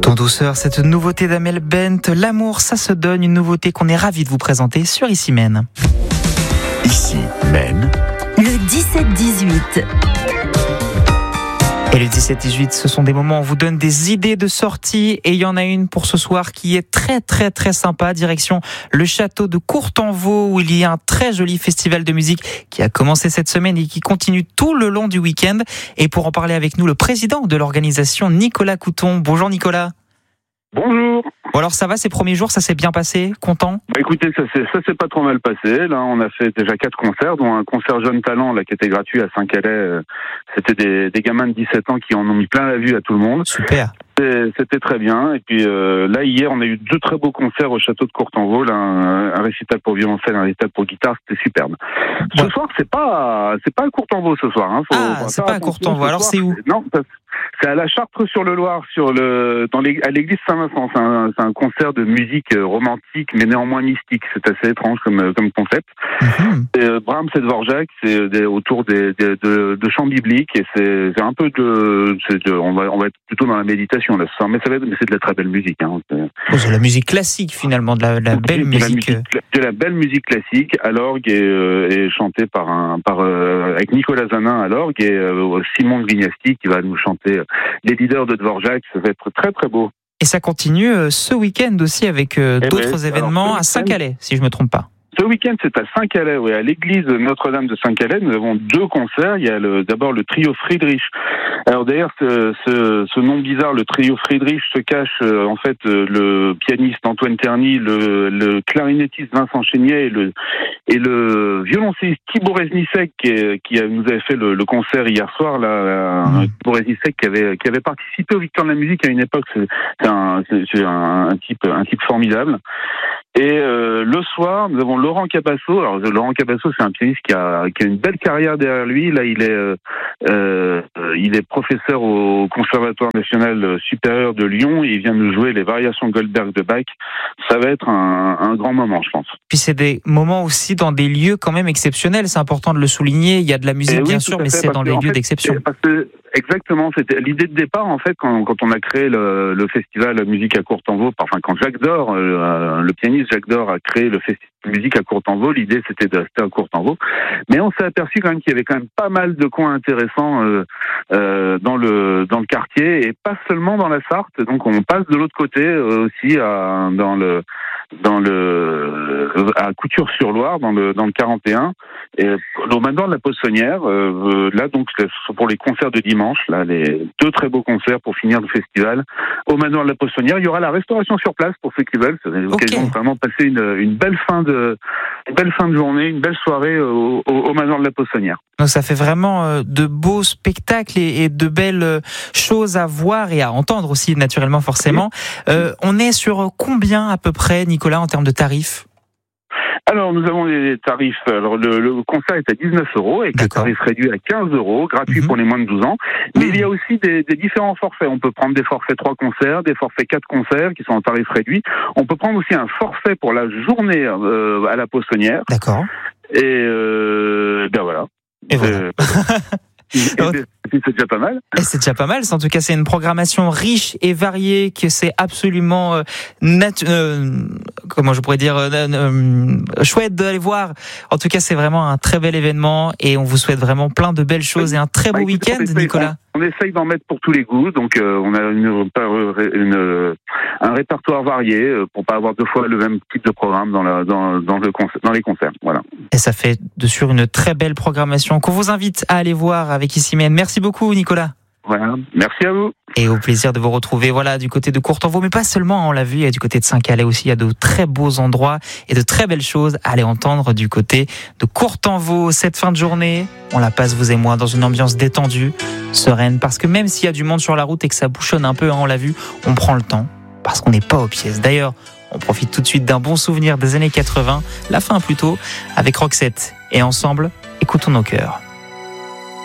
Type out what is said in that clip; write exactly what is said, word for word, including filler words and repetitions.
Tout en douceur, cette nouveauté d'Amel Bent, L'amour, ça se donne, une nouveauté qu'on est ravis de vous présenter sur Ici Mène. Ici Mène. Le dix-sept dix-huit. Et le dix-sept dix-huit, ce sont des moments où on vous donne des idées de sortie, et il y en a une pour ce soir qui est très très très sympa, direction le château de Courtenvaux, où il y a un très joli festival de musique qui a commencé cette semaine et qui continue tout le long du week-end. Et pour en parler avec nous, le président de l'organisation, Nicolas Couton. Bonjour Nicolas. Bonjour. Bon alors ça va, ces premiers jours, ça s'est bien passé? Content? Bah écoutez, ça s'est, ça s'est pas trop mal passé. Là, on a fait déjà quatre concerts, dont un concert Jeune Talent là qui était gratuit à Saint-Calais. C'était des, des gamins de dix-sept ans qui en ont mis plein la vue à tout le monde. Super. C'était, c'était très bien. Et puis euh, là, hier, on a eu deux très beaux concerts au château de Courtenvaux. Là, un, un récital pour violoncelle, un récital pour guitare, c'était superbe. Ce ouais. soir, c'est pas, c'est pas à Courtenvaux ce soir. Hein. Faut, ah, c'est pas à Courtenvaux. Alors c'est où? Non, c'est à la Chartre-sur-le-Loir, sur le, dans les, à l'église Saint-Vincent. C'est un, c'est un concert de musique romantique, mais néanmoins mystique. C'est assez étrange comme, comme concept. Mm-hmm. Et, euh, Brahms et Dvorak, c'est des, autour des, des, de, de chants bibliques, et c'est, c'est un peu de, c'est de, on va, on va être plutôt dans la méditation là ce soir, mais ça va être, mais c'est de la très belle musique. Hein. C'est, oh, c'est la musique classique finalement, de la, de la belle de musique. La musique. De la belle musique classique à l'orgue et, euh, et chantée par un, par euh, avec Nicolas Zanin à l'orgue et euh, Simon Grignasti qui va nous chanter les leaders de Dvorak. Ça va être très très beau. Et ça continue euh, ce week-end aussi avec euh, d'autres ben, événements alors, à Saint-Calais, si je me trompe pas. Ce week-end, c'est à Saint-Calais, oui, à l'église Notre-Dame de Saint-Calais. Nous avons deux concerts. Il y a le, d'abord le trio Friedrich. Alors d'ailleurs, ce, ce, ce nom bizarre, le trio Friedrich, se cache euh, en fait euh, le pianiste Antoine Terny, le, le clarinettiste Vincent Chénier et le, et le violoncelliste Thibaut Reznicek qui, est, qui a, nous avait fait le, le concert hier soir. Là, mmh. Thibaut Reznicek qui avait, qui avait participé au Victoire de la musique à une époque. C'est, c'est, un, c'est, c'est un, un type, un type formidable. Et euh, le soir, nous avons Laurent Cabasso. Alors Laurent Cabasso, c'est un pianiste qui a, qui a une belle carrière derrière lui. Là, il est, euh, euh, il est professeur au Conservatoire national supérieur de Lyon. Et il vient nous jouer les variations Goldberg de Bach. Ça va être un, un grand moment, je pense. Puis c'est des moments aussi dans des lieux quand même exceptionnels. C'est important de le souligner. Il y a de la musique, oui, bien sûr, mais c'est dans les lieux fait, d'exception. Parce que, exactement, c'était l'idée de départ en fait quand, quand on a créé le, le festival Musique à Courtenvaux. Enfin, quand Jacques Dor, euh, le pianiste Jacques Dor a créé le festival Musique à Courtenvaux, l'idée c'était de rester à Courtenvaux, mais on s'est aperçu quand même qu'il y avait quand même pas mal de coins intéressants euh, euh, dans le dans le quartier et pas seulement dans la Sarthe. Donc on passe de l'autre côté euh, aussi à, dans le dans le à Couture-sur-Loire dans le dans le quarante et un et au Manoir de la Poissonnière euh, là donc pour les concerts de dimanche là les deux très beaux concerts pour finir le festival au Manoir de la Poissonnière. Il y aura la restauration sur place pour ceux qui veulent. C'est l'occasion okay. de vraiment passer une une belle fin de une belle fin de journée, une belle soirée au, au, au Manoir de la Poissonnière. Donc ça fait vraiment de beaux spectacles et, et de belles choses à voir et à entendre aussi naturellement forcément. Oui. Euh, on est sur combien à peu près, Nicolas, en termes de tarifs? Alors, nous avons les tarifs. Alors, le, le concert est à dix-neuf euros avec le tarif réduit à quinze euros, gratuit mmh. pour les moins de douze ans. Mais mmh. il y a aussi des, des différents forfaits. On peut prendre des forfaits trois concerts, des forfaits quatre concerts qui sont en tarif réduit. On peut prendre aussi un forfait pour la journée euh, à la Poissonnière. D'accord. Et euh, ben voilà. Et voilà. Euh, c'est déjà pas mal. Et c'est déjà pas mal. En tout cas, c'est une programmation riche et variée que c'est absolument euh, nat- euh, comment je pourrais dire euh, euh, chouette d'aller voir. En tout cas, c'est vraiment un très bel événement et on vous souhaite vraiment plein de belles choses et un très beau bah, week-end, essaye, Nicolas. On, on essaye d'en mettre pour tous les goûts, donc euh, on a une, une, un répertoire varié pour pas avoir deux fois le même type de programme dans, la, dans, dans, le concert, dans les concerts. Voilà. Et ça fait de sûr une très belle programmation qu'on vous invite à aller voir avec Ici Mène. Merci beaucoup, Nicolas. Voilà, merci à vous. Et au plaisir de vous retrouver voilà, du côté de Courtenvaux, mais pas seulement, on l'a vu, il y a du côté de Saint-Calais aussi, il y a de très beaux endroits et de très belles choses à aller entendre du côté de Courtenvaux. Cette fin de journée, on la passe, vous et moi, dans une ambiance détendue, sereine, parce que même s'il y a du monde sur la route et que ça bouchonne un peu, hein, on l'a vu, on prend le temps, parce qu'on n'est pas aux pièces. D'ailleurs, on profite tout de suite d'un bon souvenir des années quatre-vingts, la fin plutôt, avec Roxette. Et ensemble, écoutons nos cœurs.